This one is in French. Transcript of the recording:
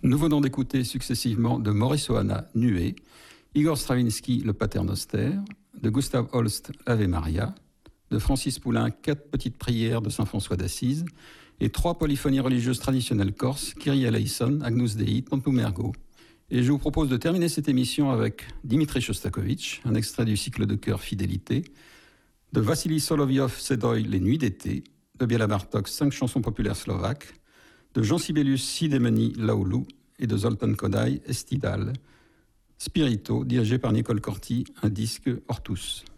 Nous venons d'écouter successivement de Maurice Ohana, Nuée, Igor Stravinsky, Le Paternoster, de Gustav Holst, Ave Maria, de Francis Poulenc, 4 petites prières de saint François d'Assise, et 3 polyphonies religieuses traditionnelles corses, Kyrie eleison, Agnus Dei, Tantum Ergo. Et je vous propose de terminer cette émission avec Dimitri Shostakovich, un extrait du cycle de chœur Fidélité, de Vassili Solovyov, Sedoï, Les Nuits d'été, de Béla Bartók, 5 chansons populaires slovaques, de Jean Sibelius, Sidemeni, Laoulou, et de Zoltán Kodály, Estidal, Spirito, dirigé par Nicole Corti, un disque Hortus.